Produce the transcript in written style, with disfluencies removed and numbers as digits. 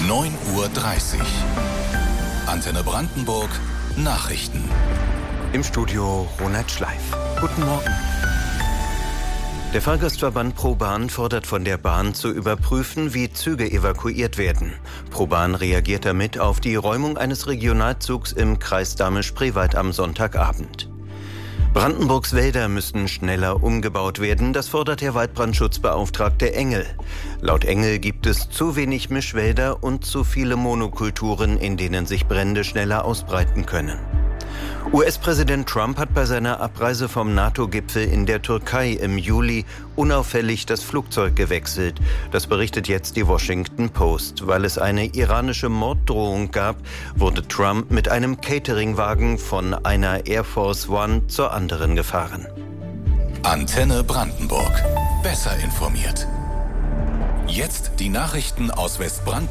9:30 Uhr. Antenne Brandenburg Nachrichten. Im Studio Ronald Schleif. Guten Morgen. Der Fahrgastverband ProBahn fordert von der Bahn zu überprüfen, wie Züge evakuiert werden. ProBahn reagiert damit auf die Räumung eines Regionalzugs im Kreis Dahme-Spreewald am Sonntagabend. Brandenburgs Wälder müssen schneller umgebaut werden, das fordert der Waldbrandschutzbeauftragte Engel. Laut Engel gibt es zu wenig Mischwälder und zu viele Monokulturen, in denen sich Brände schneller ausbreiten können. US-Präsident Trump hat bei seiner Abreise vom NATO-Gipfel in der Türkei im Juli unauffällig das Flugzeug gewechselt. Das berichtet jetzt die Washington Post. Weil es eine iranische Morddrohung gab, wurde Trump mit einem Cateringwagen von einer Air Force One zur anderen gefahren. Antenne Brandenburg. Besser informiert. Jetzt die Nachrichten aus Westbrandenburg.